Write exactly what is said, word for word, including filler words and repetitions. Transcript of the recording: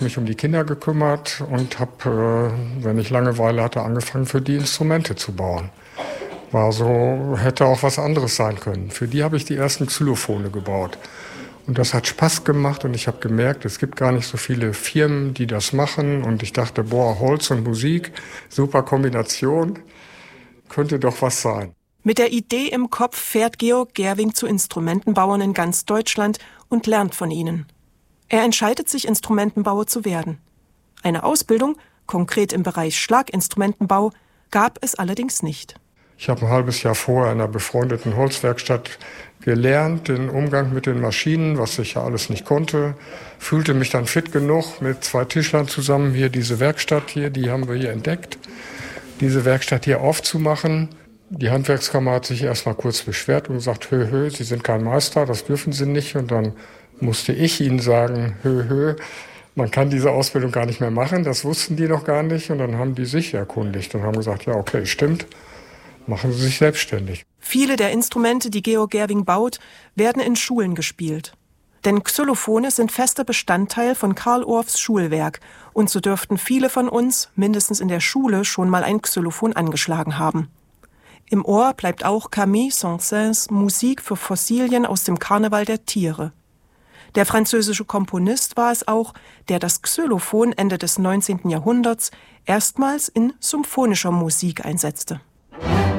Mich um die Kinder gekümmert und habe, äh, wenn ich Langeweile hatte, angefangen, für die Instrumente zu bauen. War so, hätte auch was anderes sein können. Für die habe ich die ersten Xylophone gebaut. Und das hat Spaß gemacht und ich habe gemerkt, es gibt gar nicht so viele Firmen, die das machen. Und ich dachte, boah, Holz und Musik, super Kombination, könnte doch was sein. Mit der Idee im Kopf fährt Georg Gerwing zu Instrumentenbauern in ganz Deutschland und lernt von ihnen. Er entscheidet sich, Instrumentenbauer zu werden. Eine Ausbildung, konkret im Bereich Schlaginstrumentenbau, gab es allerdings nicht. Ich habe ein halbes Jahr vorher in einer befreundeten Holzwerkstatt gelernt, den Umgang mit den Maschinen, was ich ja alles nicht konnte. Fühlte mich dann fit genug mit zwei Tischlern zusammen, hier diese Werkstatt hier, die haben wir hier entdeckt, diese Werkstatt hier aufzumachen. Die Handwerkskammer hat sich erst mal kurz beschwert und gesagt, hö, hö, Sie sind kein Meister, das dürfen Sie nicht. Und dann musste ich ihnen sagen, hö, hö, man kann diese Ausbildung gar nicht mehr machen. Das wussten die noch gar nicht. Und dann haben die sich erkundigt und haben gesagt, ja, okay, stimmt, machen Sie sich selbstständig. Viele der Instrumente, die Georg Gerwing baut, werden in Schulen gespielt. Denn Xylophone sind fester Bestandteil von Carl Orffs Schulwerk. Und so dürften viele von uns, mindestens in der Schule, schon mal ein Xylophon angeschlagen haben. Im Ohr bleibt auch Camille Saint-Saëns Musik für Fossilien aus dem Karneval der Tiere. Der französische Komponist war es auch, der das Xylophon Ende des neunzehnten Jahrhunderts erstmals in symphonischer Musik einsetzte.